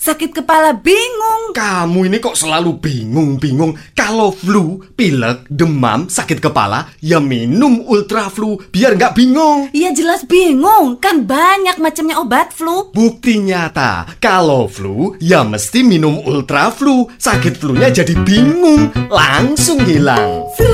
sakit kepala bingung. Kamu ini kok selalu bingung-bingung. Kalau flu, pilek, demam, sakit kepala, ya minum Ultra Flu biar nggak bingung. Ya jelas bingung, kan banyak macamnya obat flu. Bukti nyata, kalau flu, ya mesti minum Ultra Flu. Sakit flunya jadi bingung, langsung hilang.